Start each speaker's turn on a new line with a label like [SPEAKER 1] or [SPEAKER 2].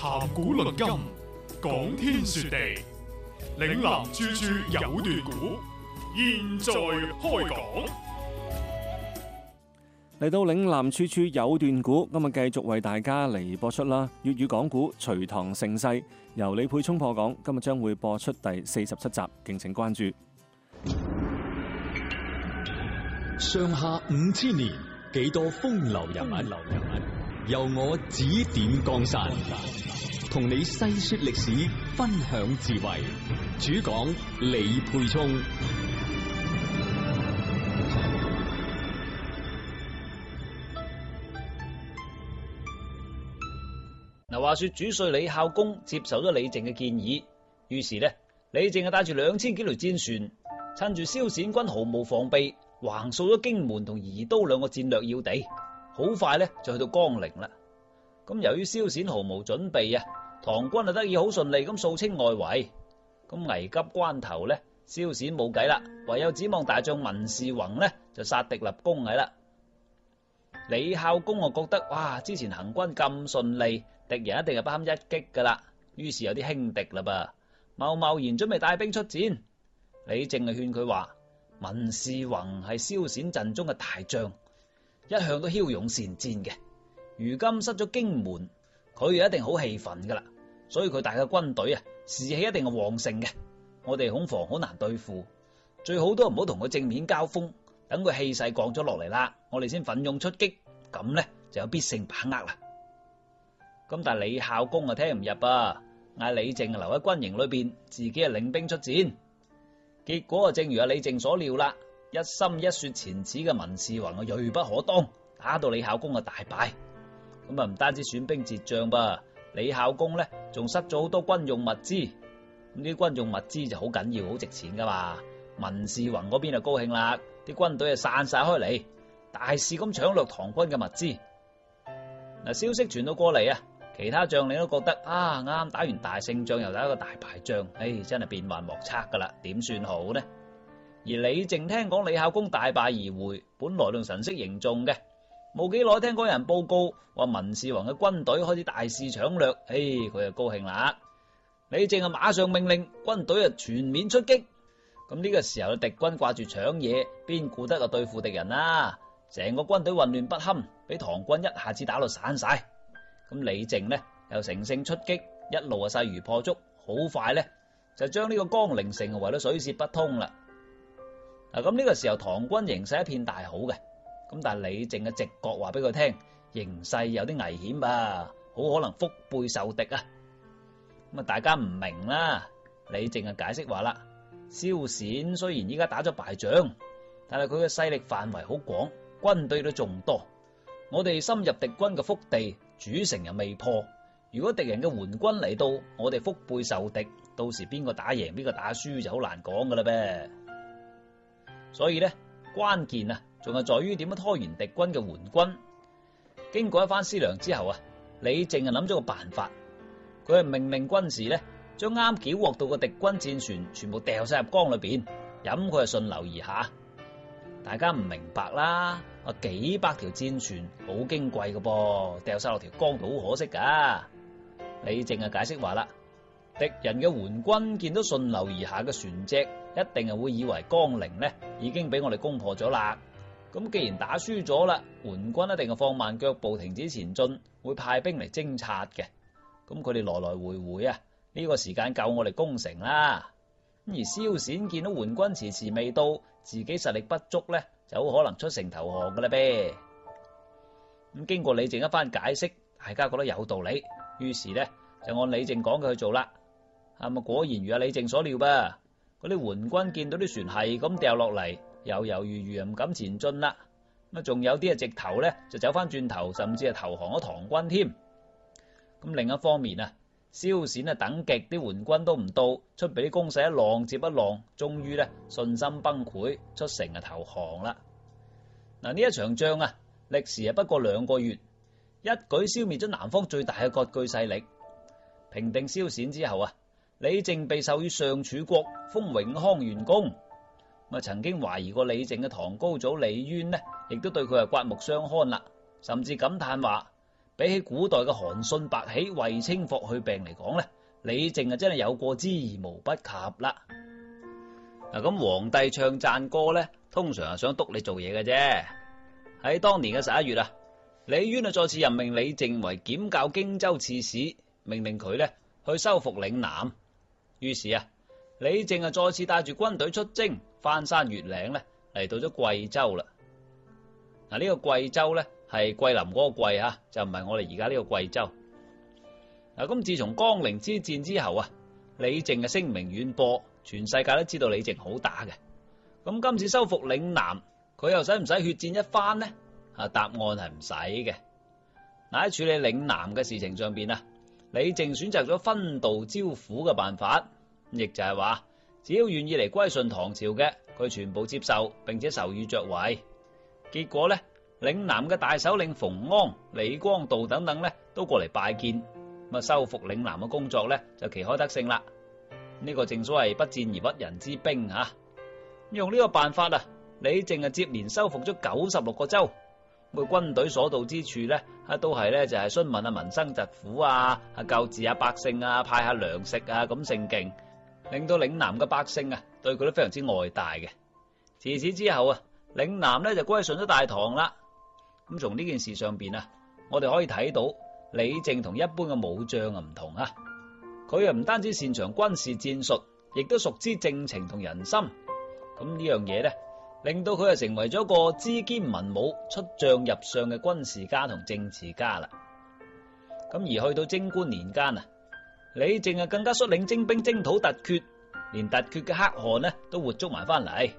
[SPEAKER 1] 談古論今，講天說地，嶺南處處有段古，現在開講。
[SPEAKER 2] 嚟到嶺南處處有段古，今日繼續為大家嚟播出啦。粵語講古隋唐盛世，由李沛聰播講，今日將會播出第47集，敬請關注。
[SPEAKER 3] 上下5000年，幾多風流人物，由我指點江山，同你細說歷史，分享智慧。主講李沛聰。
[SPEAKER 4] 嗱，話說主帥李孝恭接受咗李靖嘅建議，於是呢，李靖就帶住2000幾條戰船，趁住蕭銑軍毫無防備，橫掃咗荊門同宜都兩個戰略要地，好快呢就去到江陵啦。咁由於蕭銑毫無準備啊，唐軍就得以好順利咁掃清外圍。咁危急關頭呢，蕭銑冇計啦，唯有指望大將文士宏呢就殺敵立功係啦。李孝恭我覺得哇，之前行軍咁順利，敵人一定係不堪一擊噶啦，於是有啲輕敵啦噃，貿貿然準備帶兵出戰。李靖就勸佢話：文士宏係蕭銑陣中嘅大將，一向都驍勇善戰嘅，如今失咗荊門，佢一定好氣憤噶啦，所以佢帶嘅軍隊啊，士氣一定係旺盛嘅，我哋恐防好難對付，最好都唔好同佢正面交鋒，等佢氣勢降咗落嚟啦，我哋先奮勇出擊，咁呢就有必勝把握啦。咁但係李孝恭啊聽唔入啊，嗌李靖留喺軍營裏邊，自己啊領兵出戰。結果啊，正如阿李靖所料啦，一心一說前恥嘅文士宏啊銳不可當，打到李孝恭啊大敗。咁啊唔單止損兵折將噃，李孝恭呢仲失咗好多軍用物資。咁啲軍用物資就好緊要，好值錢噶嘛。文士宏嗰邊就高興啦，啲軍隊啊散晒開嚟，大肆咁搶掠唐軍嘅物資。嗱，消息傳到過嚟啊，其他將領都覺得啊，啱打完大勝仗又打一個大敗仗，真係變幻莫測噶啦，點算好呢？而李靖聽講李孝恭大敗而回，本來仲神色凝重嘅，冇幾耐聽講有人報告話文士宏嘅軍隊開始大肆搶掠，佢就高興啦。李靖啊馬上命令軍隊啊全面出擊。咁呢個時候敵軍掛住搶嘢，邊顧得對付敵人啊？成個軍隊混亂不堪，俾唐軍一下子打到散晒。咁李靖呢又乘勝出擊，一路啊勢如破竹，好快呢就將呢個江陵城圍到水泄不通啦。嗱，咁呢個時候唐軍形勢一片大好嘅，咁但係李靖嘅直覺話俾佢聽，形勢有啲危險吧，好可能腹背受敵啊。咁啊大家唔明啦，李靖啊解釋話啦，蕭銑雖然依家打咗敗仗，但係佢嘅勢力範圍好廣，軍隊都眾多，我哋深入敵軍嘅腹地，主城又未破，如果敵人嘅援軍嚟到，我哋腹背受敵，到時邊個打贏邊個打輸就好難講噶啦唄。所以呢，關鍵啊仲係在於點樣拖延敵軍嘅援軍。經過一番思量之後啊，李靖啊諗咗個辦法，佢係命令軍士呢將啱繳獲到嘅敵軍戰船全部掉晒入江裏邊，飲佢係順流而下。大家唔明白啦，幾百條戰船好矜貴嘅噃，掉晒落條江度好可惜噶。李靖啊解釋話啦，敵人嘅援軍見到順流而下嘅船隻，一定係會以為江陵呢已經俾我哋攻破咗啦。咁既然打輸咗啦，援軍一定係放慢腳步，停止前進，會派兵嚟偵察嘅。咁佢哋來來回回啊，呢個時間夠我哋攻城啦。而蕭銑見到援軍遲遲未到，自己實力不足呢，就好可能出城投降噶啦唄。咁經過李靖一番解釋，大家覺得有道理，於是呢就按李靖講嘅去做啦。果然如阿李靖所料吧，嗰啲援軍見到啲船係咁掉落嚟，猶猶豫豫唔敢前進啦。咁仲有啲直頭呢就走翻轉頭，甚至係投降咗唐軍添。咁另一方面啊，蕭銑等極啲援軍都唔到，出俾啲攻勢一浪接一浪，終於信心崩潰，出城投降啦。嗱，呢一場仗啊，歷時不過2個月，一舉消滅咗南方最大嘅割據勢力。平定蕭銑之後啊，李靖被授予上柱國，封永康元公。曾經懷疑過李靖嘅唐高祖李淵呢，亦都對佢係刮目相看啦，甚至感嘆話： 比起古代嘅韓信、白起、衛青、霍去病嚟講咧，李靖啊真係有過之而無不及啦。嗱，咁皇帝唱讚歌咧，通常係想督你做嘢嘅啫。喺當年嘅11月啊，李淵啊再次任命李靖為檢校荊州刺史，命令佢咧去收復嶺南。於是啊，李靖啊再次帶住軍隊出征，翻山越嶺咧，嚟到咗貴州啦。嗱，呢個貴州咧係桂林嗰個貴啊，就唔係我哋而家呢個貴州。嗱，咁自從江陵之戰之後啊，李靖嘅聲名遠播，全世界都知道李靖好打嘅。咁今次收復嶺南，佢又使唔使血戰一番呢？答案係唔使嘅。嗱，喺處理嶺南嘅事情上邊啊，李靖選擇咗分道招撫嘅辦法，亦就係話，只要願意嚟歸順唐朝嘅，佢全部接受，並且授予爵位。結果咧，嶺南嘅大首領馮安、李光道等等咧，都過嚟拜見，咁收復嶺南嘅工作咧就旗開得勝啦。呢個正所謂不戰而屈人之兵吓。用呢個辦法啊，李靖啊接連收復咗96個州。佢軍隊所到之處咧，都係咧就係詢問民生疾苦啊，救治下百姓啊，派下糧食啊，咁盛勁，令到嶺南嘅百姓啊對佢都非常之愛戴嘅。自此之後啊，嶺南咧就歸順咗大唐啦。咁從呢件事上邊啊，我哋可以睇到李靖同一般嘅武將啊唔同啊，佢啊唔單止擅長軍事戰術，亦都熟知政情同人心。咁呢樣嘢咧，令到佢啊成為咗一個知兼文武、出將入相嘅軍事家同政治家啦。咁而去到貞觀年間啊，李靖啊更加率領精兵征討突厥，連突厥嘅可汗呢都活捉埋翻嚟。